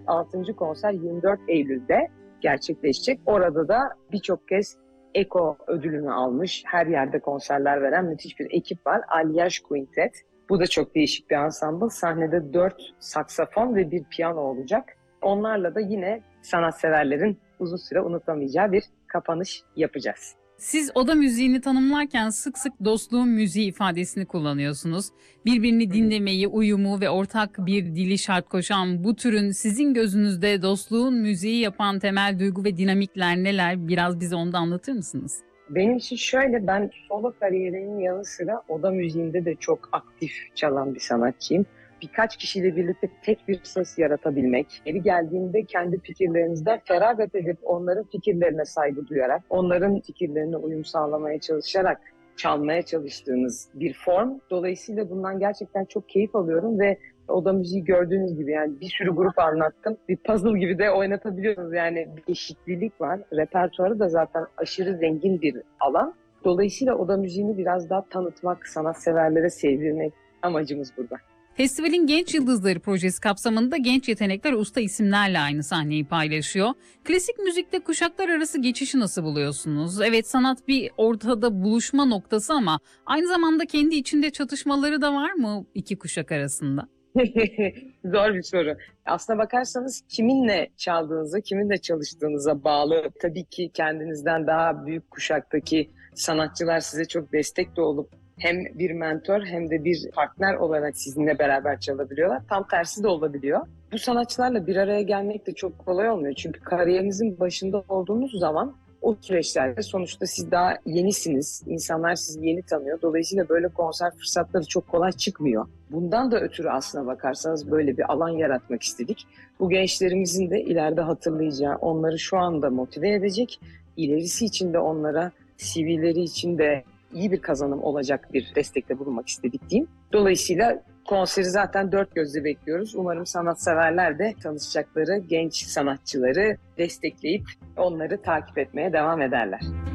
6. konser 24 Eylül'de gerçekleşecek. Orada da birçok kez Eko ödülünü almış, her yerde konserler veren müthiş bir ekip var. Alyash Quintet. Bu da çok değişik bir ansambl. Sahnede 4 saksafon ve bir piyano olacak. Onlarla da yine sanatseverlerin uzun süre unutamayacağı bir kapanış yapacağız. Siz oda müziğini tanımlarken sık sık dostluğun müziği ifadesini kullanıyorsunuz. Birbirini dinlemeyi, uyumu ve ortak bir dili şart koşan bu türün sizin gözünüzde dostluğun müziği yapan temel duygu ve dinamikler neler? Biraz bize onu da anlatır mısınız? Benim için şöyle, ben solo kariyerimin yanı sıra oda müziğinde de çok aktif çalan bir sanatçıyım. Birkaç kişiyle birlikte tek bir ses yaratabilmek, yeri geldiğinde kendi fikirlerinizden feragat edip onların fikirlerine saygı duyarak, onların fikirlerine uyum sağlamaya çalışarak çalmaya çalıştığınız bir form. Dolayısıyla bundan gerçekten çok keyif alıyorum ve oda müziği gördüğünüz gibi yani bir sürü grup anlattım. Bir puzzle gibi de oynatabiliyoruz, yani bir eşitlilik var. Repertuarı da zaten aşırı zengin bir alan. Dolayısıyla oda müziğini biraz daha tanıtmak, sanatseverlere sevdirmek amacımız burada. Festivalin Genç Yıldızları projesi kapsamında genç yetenekler usta isimlerle aynı sahneyi paylaşıyor. Klasik müzikte kuşaklar arası geçişi nasıl buluyorsunuz? Evet, sanat bir ortada buluşma noktası ama aynı zamanda kendi içinde çatışmaları da var mı iki kuşak arasında? Zor bir soru. Aslına bakarsanız kiminle çaldığınıza, kiminle çalıştığınıza bağlı. Tabii ki kendinizden daha büyük kuşaktaki sanatçılar size çok destek de olup hem bir mentor hem de bir partner olarak sizinle beraber çalabiliyorlar. Tam tersi de olabiliyor. Bu sanatçılarla bir araya gelmek de çok kolay olmuyor. Çünkü kariyerinizin başında olduğunuz zaman o süreçlerde sonuçta siz daha yenisiniz. İnsanlar sizi yeni tanıyor. Dolayısıyla böyle konser fırsatları çok kolay çıkmıyor. Bundan da ötürü aslına bakarsanız böyle bir alan yaratmak istedik. Bu gençlerimizin de ileride hatırlayacağı, onları şu anda motive edecek, ilerisi için de onlara, CV'leri için de iyi bir kazanım olacak bir destekte bulunmak istedik diyeyim. Dolayısıyla konseri zaten dört gözle bekliyoruz. Umarım sanatseverler de tanışacakları genç sanatçıları destekleyip onları takip etmeye devam ederler.